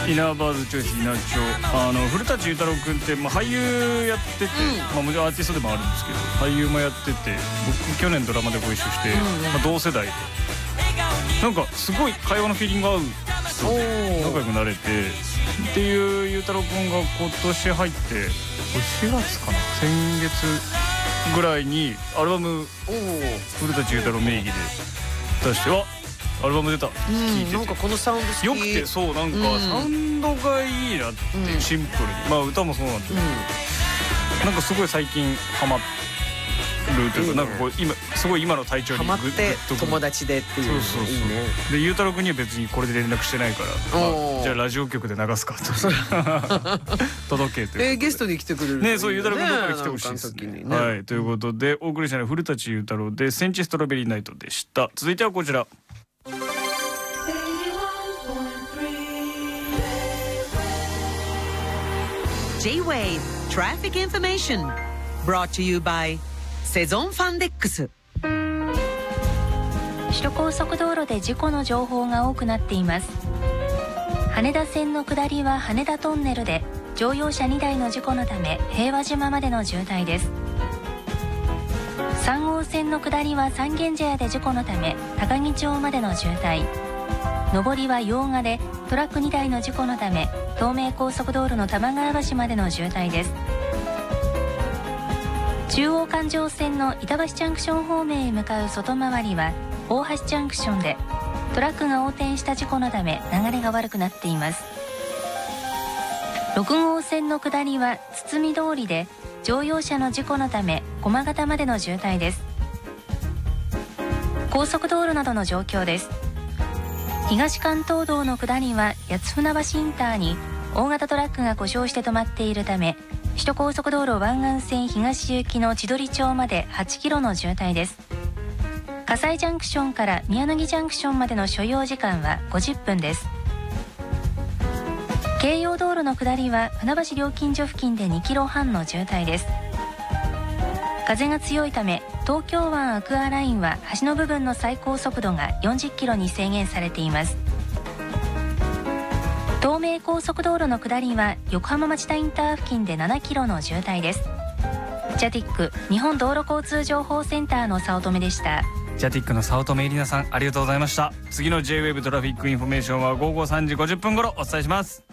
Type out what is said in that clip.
イナーバーズチョイス稲町、古舘裕太郎君って、俳優やってて、もちろんアーティストでもあるんですけど俳優もやってて、僕去年ドラマでご一緒して、同世代でなんかすごい会話のフィーリング合う人で仲良くなれてっていう裕太郎君が今年入って4月かな、先月ぐらいにアルバム古舘裕太郎名義で出して、アルバム出たって聞いてて、 なんかこのサウンド好きよくて、そうなんかサウンドがいいなっていう、シンプルに歌もそうなんだけど、なんかすごい最近ハマるというか、なんかこう今すごい今の体調にハマって友達でっていう。 そうで裕太郎君には別にこれで連絡してないから、じゃあラジオ局で流すかと届けてゲストに来てくれるね。そう裕太郎君どこかに来てほしいですね。はい、ということでお送りしたのは古舘裕太郎でセンチストロベリーナイトでした。続いてはこちら。 J-Wave Traffic Information brought to you by セゾンファンデックス。 首都高速道路で事故の情報が多くなっています。羽田線の下りは羽田トンネルで乗用車2台の事故のため平和島までの渋滞です。3号線の下りは三軒茶屋で事故のため高木町までの渋滞、上りは用賀でトラック2台の事故のため東名高速道路の玉川橋までの渋滞です。中央環状線の板橋ジャンクション方面へ向かう外回りは大橋ジャンクションでトラックが横転した事故のため流れが悪くなっています。6号線の下りは堤通りで乗用車の事故のため駒形までの渋滞です。高速道路などの状況です。東関東道の下りは八つ船橋インターに大型トラックが故障して止まっているため首都高速道路湾岸線東行きの千鳥町まで8キロの渋滞です。葛西ジャンクションから宮野木ジャンクションまでの所要時間は50分です。京葉道路の下りは船橋料金所付近で2キロ半の渋滞です。風が強いため東京湾アクアラインは橋の部分の最高速度が40キロに制限されています。東名高速道路の下りは横浜町田インター付近で7キロの渋滞です。ジャティック日本道路交通情報センターの早乙女でした。 ジャティックの早乙女エリナさんありがとうございました。次の J-Wave トラフィックインフォメーションは午後3時50分頃お伝えします。